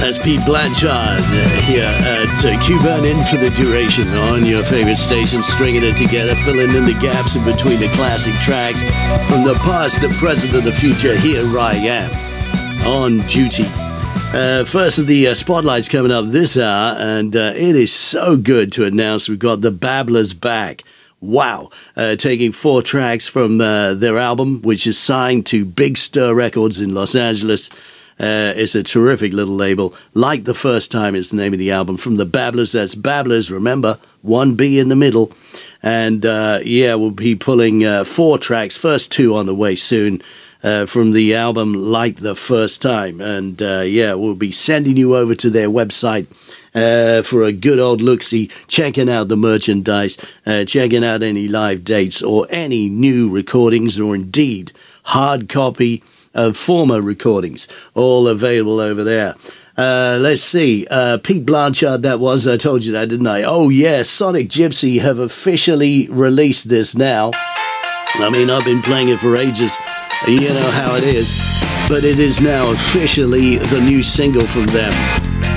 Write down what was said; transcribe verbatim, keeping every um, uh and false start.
That's Pete Blanchard uh, here at uh, Cuban In for the Duration on your favorite station, stringing it together, filling in the gaps in between the classic tracks from the past, the present, and the future. Here I am on duty. Uh, first of the uh, spotlights coming up this hour, and uh, it is so good to announce we've got the Babblers back. Wow. Uh, taking four tracks from uh, their album, which is signed to Big Stir Records in Los Angeles. Uh, it's a terrific little label. Like the First Time is the name of the album. From the Babblers, that's Babblers, remember, one B in the middle. And uh, yeah, we'll be pulling uh, four tracks, first two on the way soon, uh, from the album Like the First Time. And uh, yeah, we'll be sending you over to their website uh, for a good old look-see, checking out the merchandise, uh, checking out any live dates or any new recordings, or indeed hard copy of former recordings, all available over there. Uh, let's see. Uh, Pete Blanchard, that was. I told you that, didn't I? Oh, yeah. Sonic Gypsy have officially released this now. I mean, I've been playing it for ages. You know how it is. But it is now officially the new single from them.